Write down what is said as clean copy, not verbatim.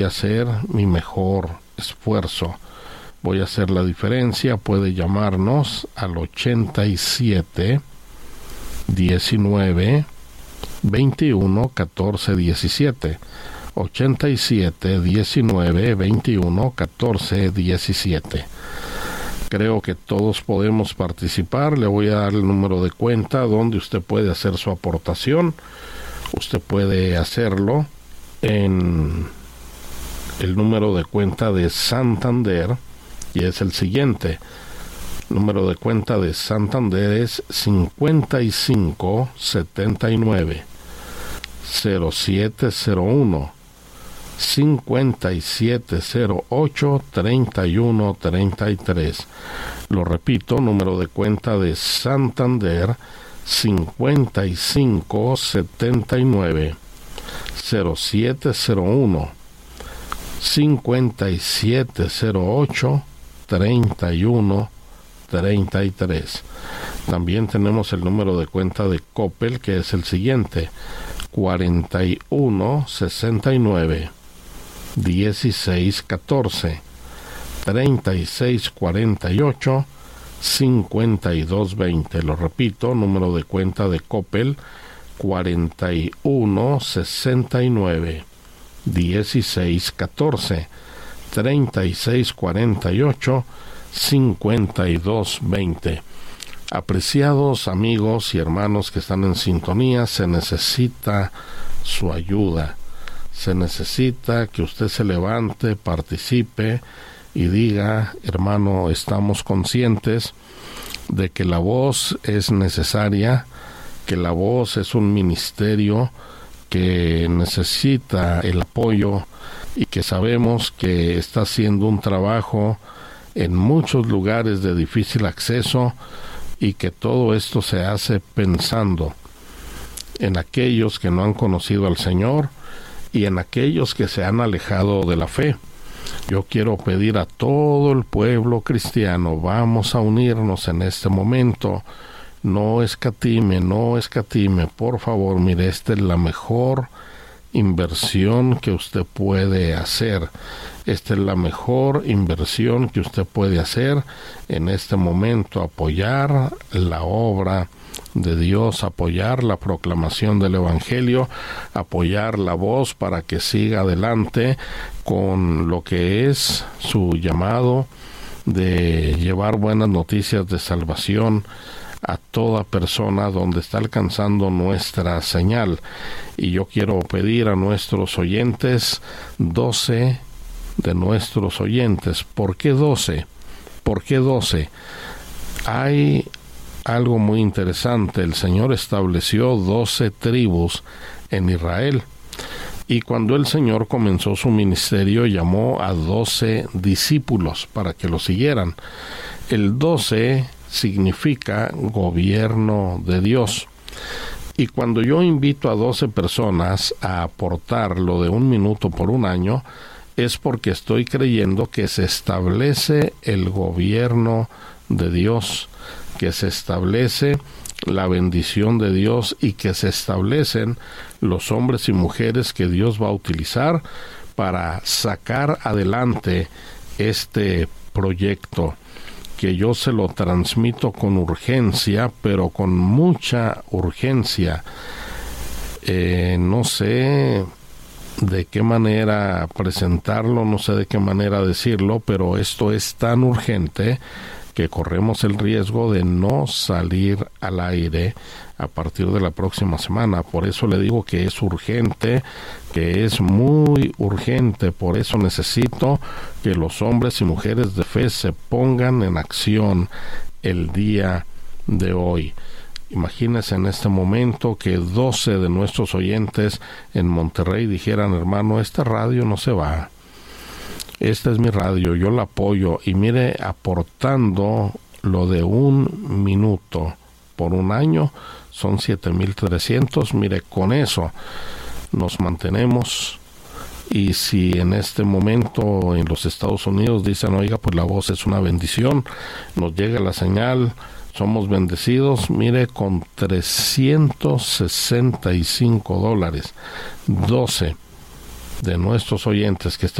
a hacer mi mejor esfuerzo. Voy a hacer la diferencia. Puede llamarnos al 87 19 21 14 17. 87 19 21 14 17. Creo que todos podemos participar. Le voy a dar el número de cuenta donde usted puede hacer su aportación. Usted puede hacerlo en el número de cuenta de Santander, y es el siguiente. El número de cuenta de Santander es 55 79 0701 5708 31 33. Lo repito, número de cuenta de Santander 55 79 0701 5708 31 33. También tenemos el número de cuenta de Coppel, que es el siguiente: 41 69 16 14 36 48 52 20. Lo repito, número de cuenta de Coppel: 41 69 16 14 36 48 52 20. Apreciados amigos y hermanos que están en sintonía, se necesita su ayuda. Se necesita que usted se levante, participe y diga: hermano, estamos conscientes de que la voz es necesaria, que la voz es un ministerio que necesita el apoyo, y que sabemos que está haciendo un trabajo en muchos lugares de difícil acceso, y que todo esto se hace pensando en aquellos que no han conocido al Señor y en aquellos que se han alejado de la fe. Yo quiero pedir a todo el pueblo cristiano: vamos a unirnos en este momento. No escatime, por favor. Mire, esta es la mejor inversión que usted puede hacer. Esta es la mejor inversión que usted puede hacer en este momento: apoyar la obra de Dios, apoyar la proclamación del Evangelio, apoyar la voz para que siga adelante con lo que es su llamado de llevar buenas noticias de salvación a toda persona donde está alcanzando nuestra señal. Y yo quiero pedir a nuestros oyentes, 12 de nuestros oyentes. ¿Por qué 12? ¿Por qué 12? Hay algo muy interesante. El Señor estableció 12 tribus en Israel, y cuando el Señor comenzó su ministerio llamó a 12 discípulos para que lo siguieran. El 12 significa gobierno de Dios. Y cuando yo invito a 12 personas a aportar lo de 1 minuto por un año, es porque estoy creyendo que se establece el gobierno de Dios, que se establece la bendición de Dios, y que se establecen los hombres y mujeres que Dios va a utilizar para sacar adelante este proyecto, que yo se lo transmito con urgencia, pero con mucha urgencia. No sé de qué manera presentarlo, no sé de qué manera decirlo, pero esto es tan urgente que corremos el riesgo de no salir al aire a partir de la próxima semana. Por eso le digo que es urgente, que es muy urgente. Por eso necesito que los hombres y mujeres de fe se pongan en acción el día de hoy. Imagínense en este momento que 12 de nuestros oyentes en Monterrey dijeran: hermano, esta radio no se va. Esta es mi radio, yo la apoyo. Y mire, aportando lo de 1 minuto por un año, son 7,300. Mire, con eso nos mantenemos. Y si en este momento en los Estados Unidos dicen: oiga, pues la voz es una bendición, nos llega la señal, somos bendecidos, mire, con $365, 12 de nuestros oyentes que